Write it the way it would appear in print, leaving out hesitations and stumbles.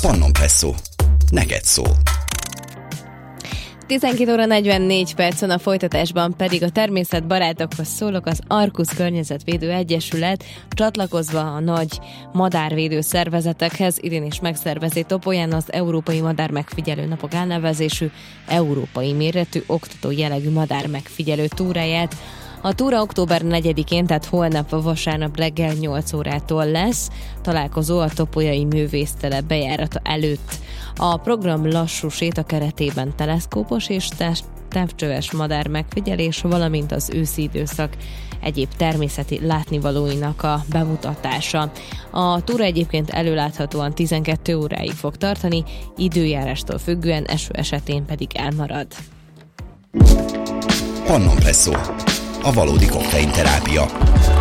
Pannonpresszó. Neked szól. 12 óra 44 percen, a folytatásban pedig a természetbarátokhoz szólok. Az Arkusz Környezetvédő Egyesület csatlakozva a nagy madárvédő szervezetekhez idén is megszervezi Topolyán az Európai Madár Megfigyelő Napok elnevezésű európai méretű oktató jellegű madár megfigyelő túráját. A túra október 4-én, tehát holnap vasárnap reggel 8 órától lesz, találkozó a topolyai művésztelep bejárata előtt. A program lassú séta keretében teleszkópos és távcsöves madár megfigyelés, valamint az őszi időszak egyéb természeti látnivalóinak a bemutatása. A túra egyébként előláthatóan 12 óráig fog tartani, időjárástól függően, eső esetén pedig elmarad. Pannonpresszó. A valódi kokteinterápia.